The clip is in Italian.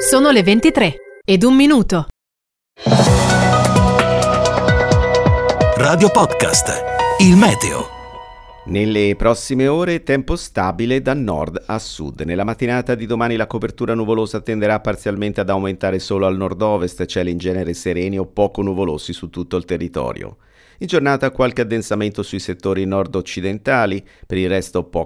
Sono le 23:01. Radio Podcast, il meteo. Nelle prossime ore tempo stabile da nord a sud. Nella mattinata di domani la copertura nuvolosa tenderà parzialmente ad aumentare solo al nord-ovest, cieli in genere sereni o poco nuvolosi su tutto il territorio. In giornata qualche addensamento sui settori nord-occidentali, per il resto poca